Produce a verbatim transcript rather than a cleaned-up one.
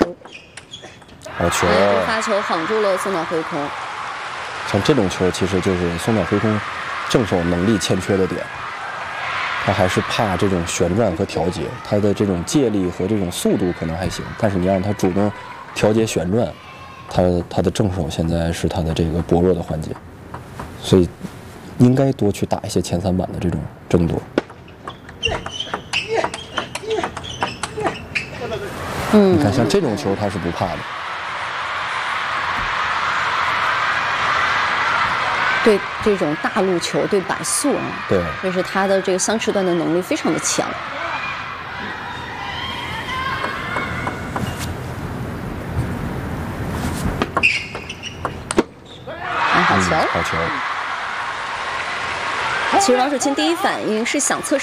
好球！ 发球晃住了松岛辉空。 像这种球，其实就是松岛辉空正手能力欠缺的点。他还是怕这种旋转和调节，他的这种借力和这种速度可能还行，但是你让他主动调节旋转，他他的正手现在是他的这个薄弱的环节，所以应该多去打一些前三板的这种争夺。 嗯， 你看像这种球他是不怕的。 对这种大路球，对板速啊， 对， 就是他的这个相持段的能力非常的强。啊，好球！ 好球！ 其实王楚钦第一反应是想测试。